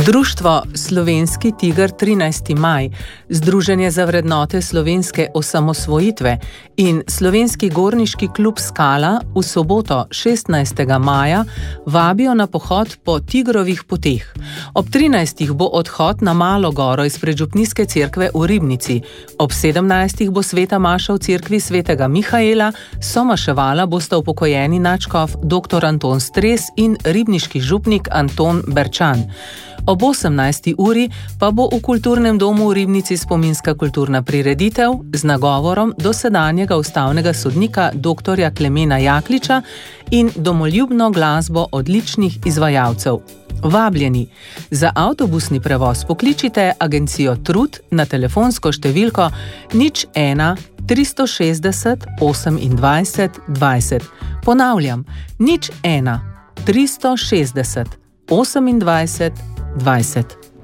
Društvo Slovenski tiger 13. maj, Združenje za vrednote slovenske osamosvojitve in Slovenski gorniški klub Skala v soboto 16. maja vabijo na pohod po Tigrovih poteh. Ob 13. bo odhod na Malo goro izpred župnijske cerkve v Ribnici. Ob 17. bo sveta maša v cerkvi svetega Mihaela, somaševala bosta upokojeni nadškof dr. Anton Stres in ribniški župnik Anton Berčan. Ob 18. uri pa bo v kulturnem domu v Ribnici spominska kulturna prireditev z nagovorom dosedanjega ustavnega sodnika dr. Klemena Jakliča in domoljubno glasbo odličnih izvajalcev. Vabljeni! Za avtobusni prevoz pokličite agencijo Trud na telefonsko številko 01 360 28 20. Ponavljam, 01 360 28 20.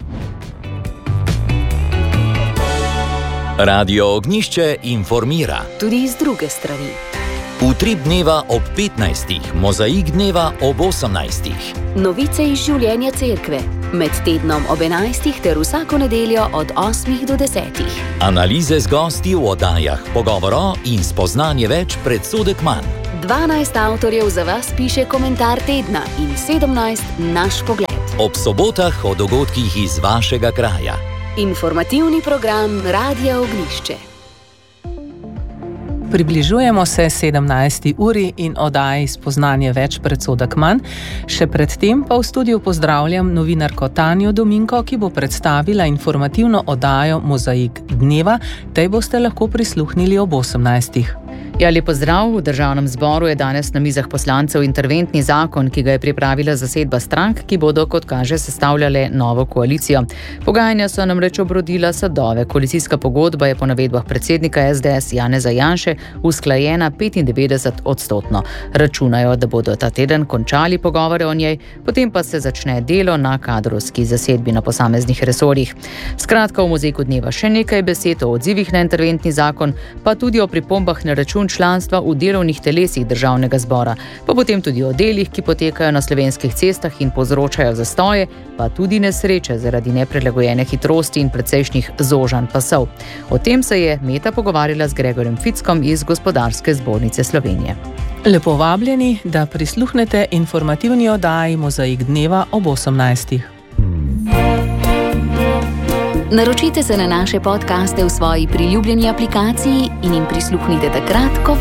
Radio Ognjišče informira. Tudi z druge strani. Utrip dneva ob 15. Mozaik dneva ob 18. Novice iz življenja cerkve. Med tednom ob 11. ter vsako nedeljo od 8. do 10. Analize z gosti v oddajah Pogovoro in Spoznanje več predsodek manj. 12 avtorjev za vas piše komentar tedna in 17 naš pogled. Ob sobotah o dogodkih iz vašega kraja. Informativni program Radia Ognjišče. Približujemo se 17. uri in oddaji Spoznanje več predsodek manj. Še predtem pa v studiu pozdravljam novinarko Tanjo Dominko, ki bo predstavila informativno oddajo Mozaik dneva. Tej boste lahko prisluhnili ob 18. Ja, lep pozdrav. V Državnem zboru je danes na mizah poslancev interventni zakon, ki ga je pripravila zasedba strank, ki bodo, kot kaže, sestavljale novo koalicijo. Pogajanja so namreč obrodila sadove. Koalicijska pogodba je po navedbah predsednika SDS Janeza Janše usklajena 95%. Računajo, da bodo ta teden končali pogovore o njej, potem pa se začne delo na kadrovski zasedbi na posameznih resorjih. Skratka, v Mozaiku dneva še nekaj besed o odzivih na interventni zakon, pa tudi o pripombah na račun članstva v delovnih telesih Državnega zbora, pa potem tudi o delih, ki potekajo na slovenskih cestah in povzročajo zastoje, pa tudi nesreče zaradi neprilagojene hitrosti in precejšnjih zožanj pasov. O tem se je Meta pogovarjala z Gregorjem Fickom iz Gospodarske zbornice Slovenije. Lepo vabljeni, da prisluhnete informativni oddaji Mozaik dneva ob 18. Naročite se na naše podcaste v svoji priljubljeni aplikaciji in jim prisluhnite takrat, ko